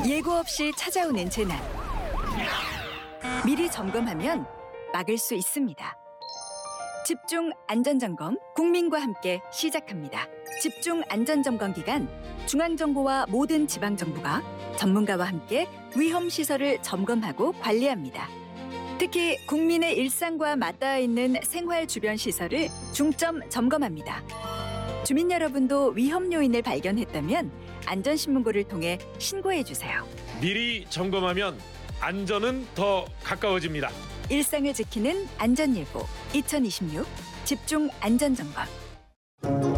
예고 없이 찾아오는 재난. 미리 점검하면 막을 수 있습니다. 집중 안전점검, 국민과 함께 시작합니다. 집중 안전점검 기간, 중앙정부와 모든 지방정부가 전문가와 함께 위험시설을 점검하고 관리합니다. 특히 국민의 일상과 맞닿아 있는 생활 주변 시설을 중점 점검합니다. 주민 여러분도 위험 요인을 발견했다면 안전신문고를 통해 신고해주세요. 미리 점검하면 안전은 더 가까워집니다. 일상을 지키는 안전예보 2026 집중 안전점검.